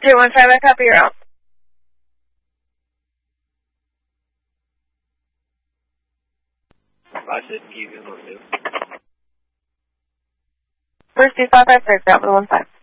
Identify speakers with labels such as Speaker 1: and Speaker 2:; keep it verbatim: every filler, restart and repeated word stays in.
Speaker 1: zero one five, I copy your out.
Speaker 2: five six, keep it on two.
Speaker 1: First two five five, third, out with one five.